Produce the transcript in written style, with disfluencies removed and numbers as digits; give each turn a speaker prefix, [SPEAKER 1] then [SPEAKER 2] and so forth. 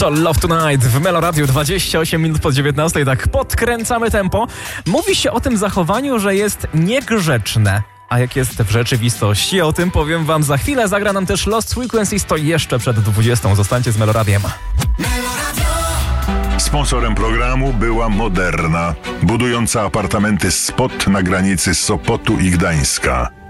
[SPEAKER 1] To Love Tonight w Melo Radio, 28 minut po 19. Tak podkręcamy tempo. Mówi się o tym zachowaniu, że jest niegrzeczne. A jak jest w rzeczywistości? O tym powiem wam za chwilę. Zagra nam też Lost Frequencies, to jeszcze przed 20. Zostańcie z Melo Radiem.
[SPEAKER 2] Sponsorem programu była Moderna, budująca apartamenty Spot na granicy Sopotu i Gdańska.